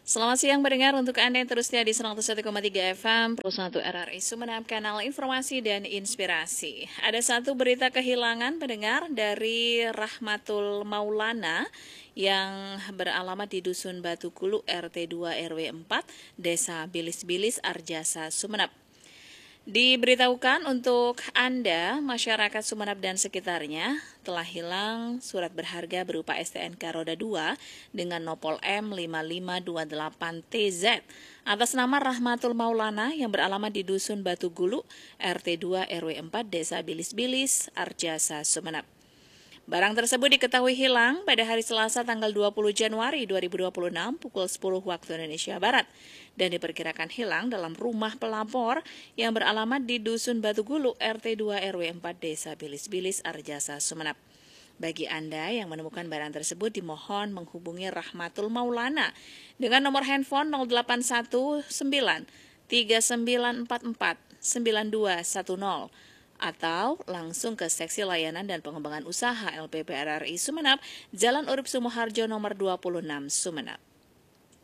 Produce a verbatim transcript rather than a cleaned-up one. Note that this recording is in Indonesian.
Selamat siang pendengar, untuk Anda yang terus setia di seratus satu koma tiga F M satu R R I Sumeneb, kanal informasi dan inspirasi. Ada satu berita kehilangan pendengar dari Rahmatul Maulana yang beralamat di Dusun Batu Kulu R T dua R W empat, Desa Bilis-Bilis, Arjasa, Sumeneb. Diberitahukan untuk Anda, masyarakat Sumeneb dan sekitarnya, telah hilang surat berharga berupa S T N K roda dua dengan nopol M lima lima dua delapan T Z atas nama Rahmatul Maulana yang beralamat di Dusun Batu Gulu, R T dua R W empat, Desa Bilis-Bilis, Arjasa, Sumeneb. Barang tersebut diketahui hilang pada hari Selasa tanggal dua puluh Januari dua ribu dua puluh enam pukul sepuluh waktu Indonesia Barat dan diperkirakan hilang dalam rumah pelapor yang beralamat di Dusun Batu Gulu R T dua R W empat, Desa Bilis-Bilis, Arjasa, Sumeneb. Bagi Anda yang menemukan barang tersebut, dimohon menghubungi Rahmatul Maulana dengan nomor handphone nol delapan satu sembilan tiga sembilan empat empat sembilan dua satu nol atau langsung ke Seksi Layanan dan Pengembangan Usaha L P P R R I Sumeneb, Jalan Urip Sumoharjo nomor dua puluh enam, Sumeneb.